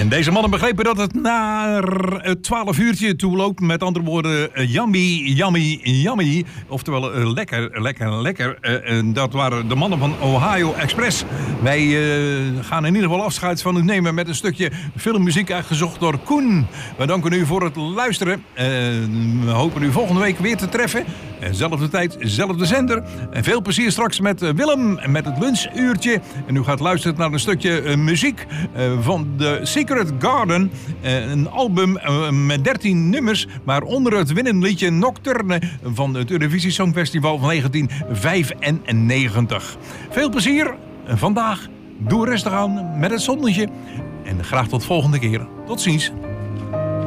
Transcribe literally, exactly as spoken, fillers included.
En deze mannen begrepen dat het naar het twaalf uurtje toe loopt. Met andere woorden, yummy, yummy, yummy. Oftewel, uh, lekker, lekker, lekker. Uh, uh, dat waren de mannen van Ohio Express. Wij uh, gaan in ieder geval afscheid van u nemen met een stukje filmmuziek uitgezocht door Koen. We danken u voor het luisteren. Uh, we hopen u volgende week weer te treffen. Zelfde tijd, zelfde zender. En veel plezier straks met Willem met het lunchuurtje. En u gaat luisteren naar een stukje uh, muziek uh, van The Secret Garden. Uh, een album uh, met dertien nummers, waaronder het winnende liedje Nocturne van het Eurovisie Songfestival van negentien vijfennegentig. Veel plezier vandaag. Doe rustig aan met het zonnetje. En graag tot volgende keer. Tot ziens.